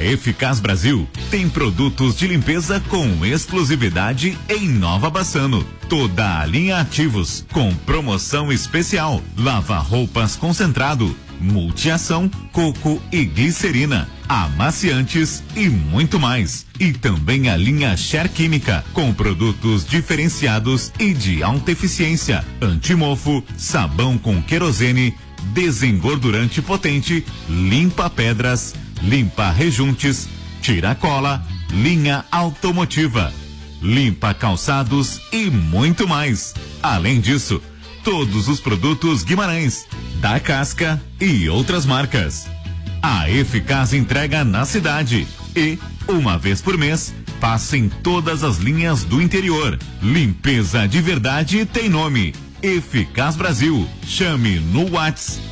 A Eficaz Brasil tem produtos de limpeza com exclusividade em Nova Bassano. Toda a linha Ativos com promoção especial. Lava-roupas concentrado, multiação, coco e glicerina, amaciantes e muito mais. E também a linha Share Química com produtos diferenciados e de alta eficiência. Antimofo, sabão com querosene, desengordurante potente, limpa pedras, limpa rejuntes, tira cola, linha automotiva, limpa calçados e muito mais. Além disso, todos os produtos Guimarães, da Casca e outras marcas. A Eficaz entrega na cidade e, uma vez por mês, passa em todas as linhas do interior. Limpeza de verdade tem nome. Eficaz Brasil. Chame no WhatsApp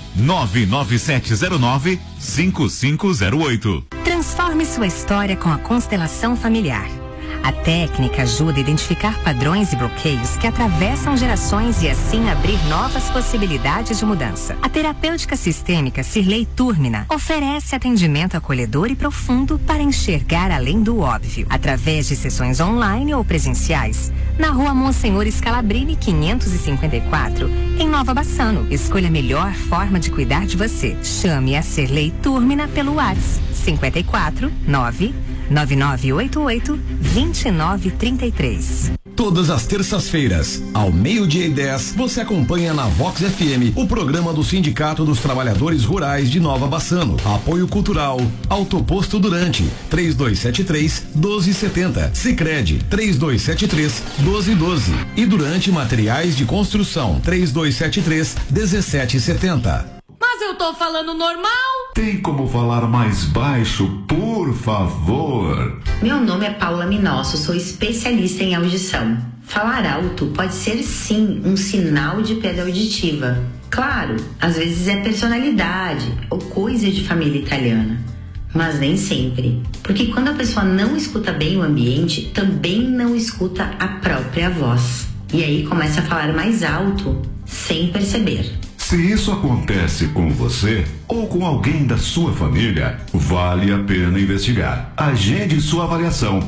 99709-5508. Transforme sua história com a constelação familiar. A técnica ajuda a identificar padrões e bloqueios que atravessam gerações e assim abrir novas possibilidades de mudança. A terapêutica sistêmica Cirlei Túrmina oferece atendimento acolhedor e profundo para enxergar além do óbvio, através de sessões online ou presenciais, na Rua Monsenhor Scalabrini 554, em Nova Bassano. Escolha a melhor forma de cuidar de você. Chame a Cirlei Túrmina pelo WhatsApp 54 99988-2933. Todas as terças-feiras, ao 12:10, você acompanha na Vox FM o programa do Sindicato dos Trabalhadores Rurais de Nova Bassano. Apoio Cultural, Autoposto Durante, 3273-1270. Sicredi, 3273-1212. E Durante Materiais de Construção, 3273-1770. Mas eu tô falando normal? Tem como falar mais baixo, por favor? Meu nome é Paula Minosso, sou especialista em audição. Falar alto pode ser sim um sinal de perda auditiva. Claro, às vezes é personalidade ou coisa de família italiana. Mas nem sempre. Porque quando a pessoa não escuta bem o ambiente, também não escuta a própria voz. E aí começa a falar mais alto, sem perceber. Se isso acontece com você ou com alguém da sua família, vale a pena investigar. Agende sua avaliação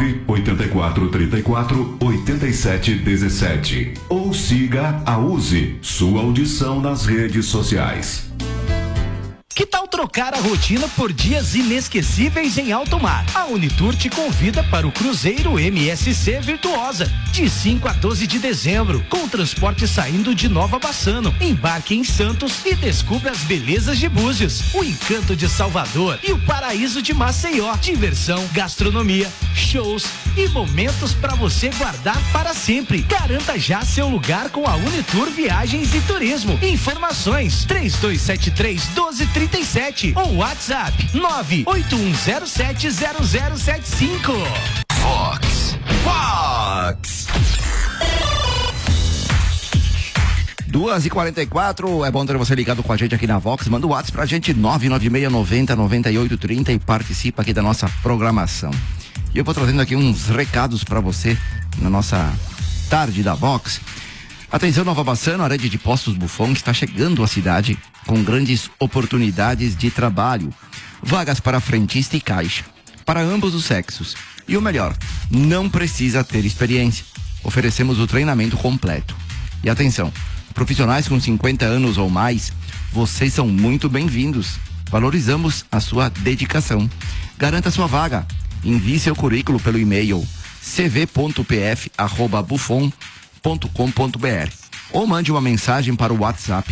984348717 ou siga a Use sua audição nas redes sociais. Que tal trocar a rotina por dias inesquecíveis em alto mar? A Unitour te convida para o Cruzeiro MSC Virtuosa, de 5 a 12 de dezembro, com transporte saindo de Nova Bassano. Embarque em Santos e descubra as belezas de Búzios, o encanto de Salvador e o paraíso de Maceió. Diversão, gastronomia, shows e momentos para você guardar para sempre. Garanta já seu lugar com a Unitour Viagens e Turismo. Informações 3273-1237 ou WhatsApp 981070075. Vox. 2h44, é bom ter você ligado com a gente aqui na Vox. Manda o WhatsApp pra gente, 996909830, e participa aqui da nossa programação. E eu vou trazendo aqui uns recados para você na nossa tarde da Vox. Atenção, Nova Bassano, a rede de postos Buffon está chegando à cidade com grandes oportunidades de trabalho. Vagas para frentista e caixa, para ambos os sexos. E o melhor, não precisa ter experiência. Oferecemos o treinamento completo. E atenção, profissionais com 50 anos ou mais, vocês são muito bem-vindos. Valorizamos a sua dedicação. Garanta sua vaga. Envie seu currículo pelo e-mail cv.pf@buffon.com.br ou mande uma mensagem para o WhatsApp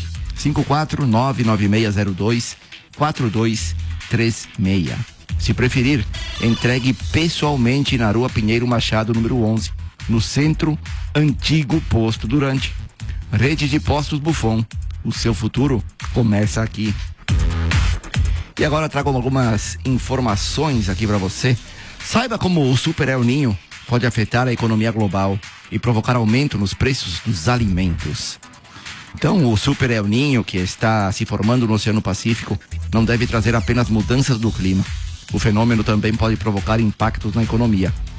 54996024236. Se preferir, entregue pessoalmente na Rua Pinheiro Machado, número 11, no Centro Antigo Posto Durante. Rede de Postos Buffon, o seu futuro começa aqui. E agora trago algumas informações aqui para você. Saiba como o Super El Niño pode afetar a economia global e provocar aumento nos preços dos alimentos. Então, o Super El Niño, que está se formando no Oceano Pacífico, não deve trazer apenas mudanças do clima. O fenômeno também pode provocar impactos na economia,